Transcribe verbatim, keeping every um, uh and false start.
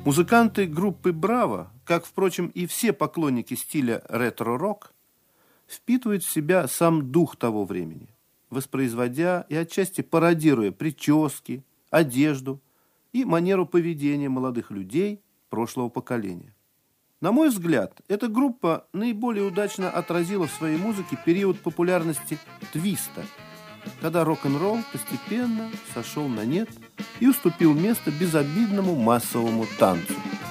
Музыканты группы «Браво», как, впрочем, и все поклонники стиля ретро-рок, впитывают в себя сам дух того времени, воспроизводя и отчасти пародируя прически, одежду и манеру поведения молодых людей прошлого поколения. На мой взгляд, эта группа наиболее удачно отразила в своей музыке период популярности твиста, когда рок-н-ролл постепенно сошел на нет и уступил место безобидному массовому танцу.